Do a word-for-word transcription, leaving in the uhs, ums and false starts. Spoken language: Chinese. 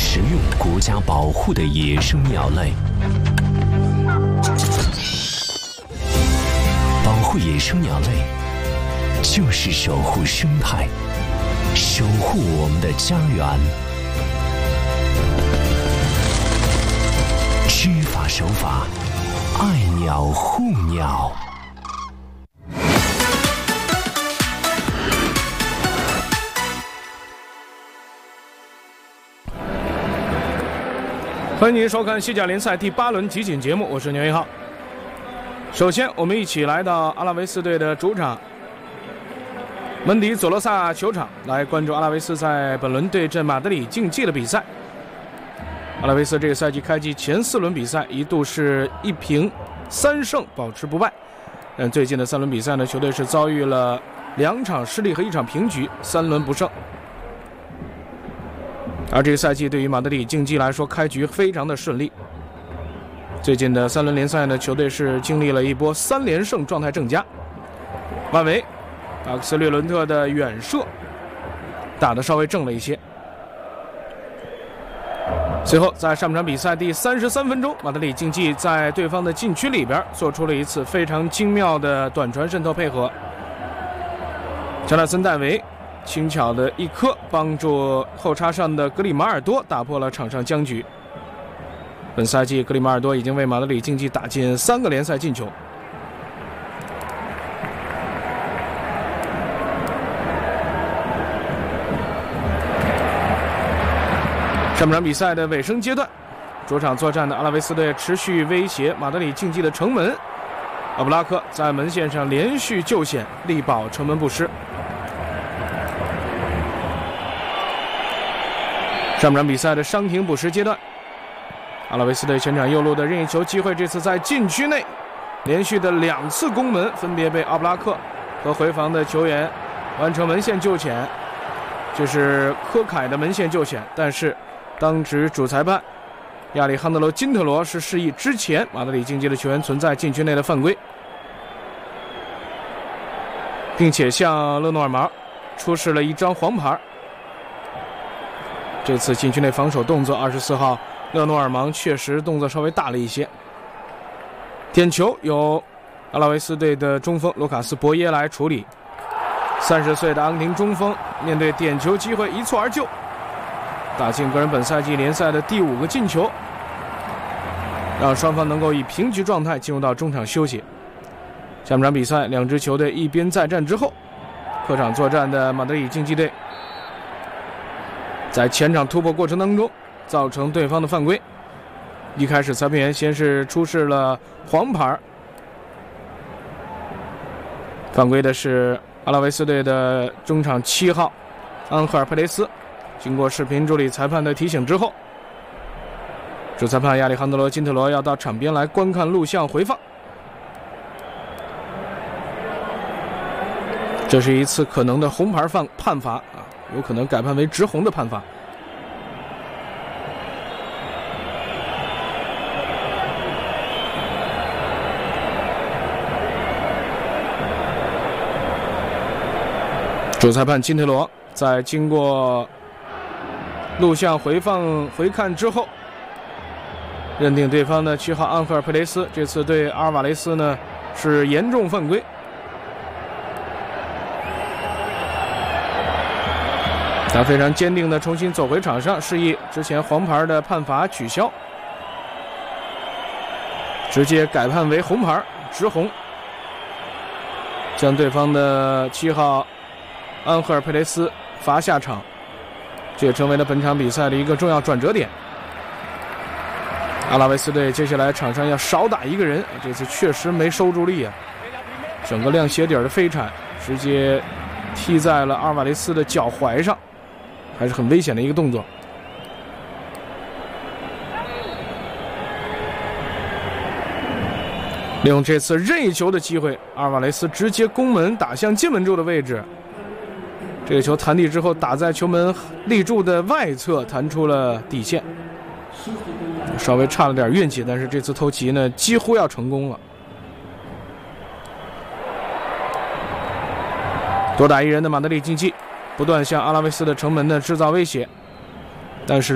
食用国家保护的野生鸟类。保护野生鸟类，就是守护生态，守护我们的家园。知法守法，爱鸟护鸟。 欢迎您收看西甲联赛第八轮集锦节目，我是牛一浩。首先，我们一起来到阿拉维斯队的主场门迪佐罗萨球场，来关注阿拉维斯在本轮对阵马德里竞技的比赛。阿拉维斯这个赛季开季前四轮比赛一度是一平三胜，保持不败。但最近的三轮比赛呢，球队是遭遇了两场失利和一场平局，三轮不胜。而这个赛季对于马德里竞技来说，开局非常的顺利。最近的三轮联赛呢，球队是经历了一波三连胜，状态正佳。万维、阿克斯略伦特的远射打得稍微正了一些。随后，在上半场比赛第三十三分钟，马德里竞技在对方的禁区里边做出了一次非常精妙的短传渗透配合。乔纳森·戴维轻巧的一颗帮助后插上的格里马尔多打破了场上僵局。本赛季格里马尔多已经为马德里竞技打进三个联赛进球。上半场比赛的尾声阶段，主场作战的阿拉维斯队持续威胁马德里竞技的城门，奥布拉克在门线上连续救险，力保城门不失。上半场比赛的伤停补时阶段，阿拉维斯队前场右路的任意球机会，这次在禁区内连续的两次攻门，分别被奥布拉克和回防的球员完成门线救险，这是科凯的门线救险。但是当时主裁判亚里汉德罗·金特罗是示意之前马德里竞技的球员存在禁区内的犯规，并且向勒诺尔毛出示了一张黄牌。这次禁区内防守动作，二十四号勒诺尔芒确实动作稍微大了一些。点球由阿拉维斯队的中锋卢卡斯·博耶来处理。三十岁的阿根廷中锋面对点球机会一蹴而就，打进个人本赛季联赛的第五个进球，让双方能够以平局状态进入到中场休息。下半场比赛，两支球队一边再战之后，客场作战的马德里竞技队在前场突破过程当中造成对方的犯规。一开始裁判员先是出示了黄牌，犯规的是阿拉维斯队的中场七号安赫尔·佩雷斯。经过视频助理裁判的提醒之后，主裁判亚里汉德罗·金特罗要到场边来观看录像回放。这是一次可能的红牌犯判罚啊，有可能改判为直红的判罚。主裁判金特罗在经过录像回放回看之后，认定对方的七号安赫尔·佩雷斯这次对阿尔瓦雷斯呢是严重犯规。他非常坚定地重新走回场上，示意之前黄牌的判罚取消，直接改判为红牌，直红，将对方的七号安赫尔·佩雷斯罚下场。这也成为了本场比赛的一个重要转折点。阿拉维斯队接下来场上要少打一个人，这次确实没收住力啊，整个亮鞋底的飞铲直接踢在了阿尔瓦雷斯的脚踝上，还是很危险的一个动作。利用这次任意球的机会，阿尔瓦雷斯直接攻门打向进门柱的位置，这个球弹地之后打在球门立柱的外侧，弹出了底线，稍微差了点运气，但是这次偷袭呢几乎要成功了。多打一人的马德里竞技不断向阿拉维斯的城门呢制造威胁，但是